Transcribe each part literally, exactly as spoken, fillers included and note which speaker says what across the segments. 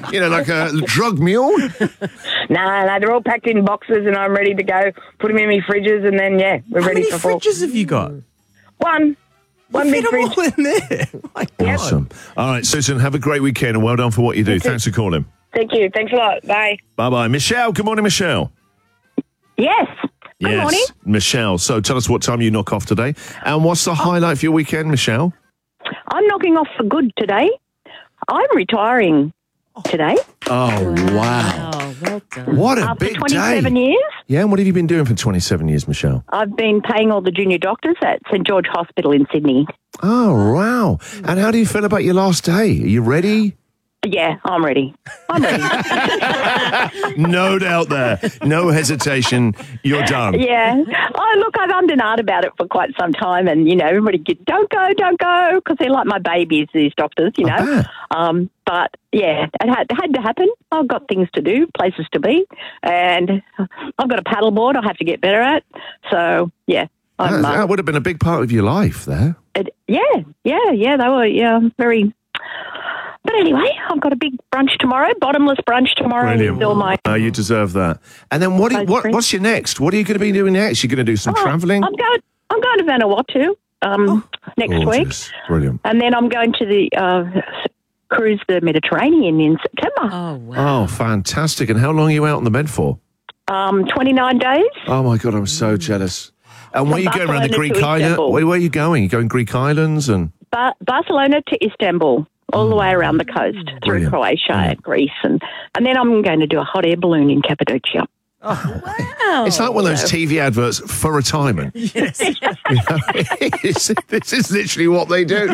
Speaker 1: you know, like a drug mule?
Speaker 2: No, no, they're all packed in boxes and I'm ready to go. Put them in my fridges and then, yeah, we're
Speaker 3: How
Speaker 2: ready
Speaker 3: many
Speaker 2: for fall.
Speaker 3: fridges have you got?
Speaker 2: One. One
Speaker 3: You
Speaker 2: big
Speaker 3: fit 'em
Speaker 2: fridge.
Speaker 3: all in there. My God.
Speaker 1: Awesome. All right, Susan, have a great weekend and well done for what you do. Thanks for calling.
Speaker 2: Thank you. Thanks a lot. Bye.
Speaker 1: Bye-bye. Michelle, good morning, Michelle.
Speaker 2: Yes. Good
Speaker 1: yes,
Speaker 2: morning.
Speaker 1: Michelle. So tell us what time you knock off today. And what's the highlight for your weekend, Michelle?
Speaker 2: I'm knocking off for good today. I'm retiring today
Speaker 1: Oh, wow.
Speaker 4: Oh, well done.
Speaker 1: What a
Speaker 2: after
Speaker 1: big
Speaker 2: twenty-seven
Speaker 1: day.
Speaker 2: years.
Speaker 1: Yeah, and what have you been doing for twenty-seven years, Michelle?
Speaker 2: I've been paying all the junior doctors at St George Hospital in Sydney.
Speaker 1: Oh, wow. And how do you feel about your last day? Are you ready?
Speaker 2: Yeah, I'm ready. I'm ready.
Speaker 1: No doubt there. No hesitation. You're done.
Speaker 2: Yeah. Oh, look, I've ummed and ahed about it for quite some time, and you know, everybody get don't go, don't go, because they're like my babies. These doctors, you
Speaker 1: I
Speaker 2: know.
Speaker 1: bet.
Speaker 2: Um, but yeah, it had, it had to happen. I've got things to do, places to be, and I've got a paddleboard I have to get better at. So yeah,
Speaker 1: That,
Speaker 2: I'm. Uh,
Speaker 1: that would have been a big part of your life there.
Speaker 2: it, yeah, yeah, yeah. They were yeah very. But anyway, I've got a big brunch tomorrow, bottomless brunch tomorrow.
Speaker 1: Brilliant.
Speaker 2: With all my
Speaker 1: Uh, you deserve that. And then what? do you- what
Speaker 2: Ice
Speaker 1: what's your next? What are you going to be doing next? You're going to do some
Speaker 2: Oh,
Speaker 1: travelling?
Speaker 2: I'm going. I'm going to Vanuatu um, next week.
Speaker 1: Gorgeous. Brilliant.
Speaker 2: And then I'm going to the uh, cruise the Mediterranean in September.
Speaker 4: Oh, wow.
Speaker 1: Oh, fantastic. And how long are you out on the bed for?
Speaker 2: Um, twenty-nine days.
Speaker 1: Oh, my God, I'm so jealous. And where are you going around the
Speaker 2: Barcelona
Speaker 1: Greek
Speaker 2: to
Speaker 1: island?
Speaker 2: Istanbul.
Speaker 1: Where, where are you going? You going Greek islands and
Speaker 2: Ba- Barcelona to Istanbul, all the way around the coast through
Speaker 1: Brilliant.
Speaker 2: Croatia and Greece. And, and then I'm going to do a hot air balloon in Cappadocia.
Speaker 4: Wow.
Speaker 1: it's like one of those T V adverts for retirement.
Speaker 3: Yes.
Speaker 1: You know, it's- this is literally what they do.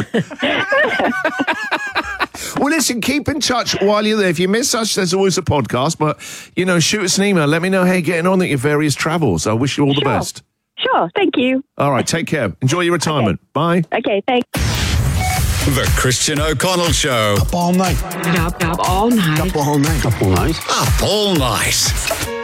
Speaker 1: Well, listen, keep in touch while you're there. If you miss us, there's always a podcast. But, you know, shoot us an email. Let me know how you're getting on at your various travels. I wish you all the
Speaker 2: Sure.
Speaker 1: best.
Speaker 2: Sure, thank you.
Speaker 1: All right, take care. Enjoy your retirement. Bye.
Speaker 2: Okay, thanks.
Speaker 5: The Christian O'Connell Show.
Speaker 6: Up all night.
Speaker 7: Up, up all night.
Speaker 6: Up all night. Up all night.
Speaker 5: Up all night.